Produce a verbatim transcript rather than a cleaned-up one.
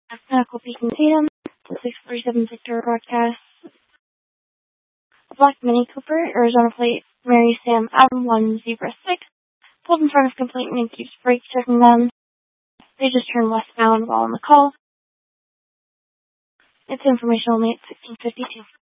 Medical Beacon Tatum, six forty-seven Victor broadcast. A black Mini Cooper, Arizona plate, Mary Sam Adam one zero six, pulled in front of complainant and keeps brake checking them. They just turned westbound while on the call. It's information only at sixteen fifty-two.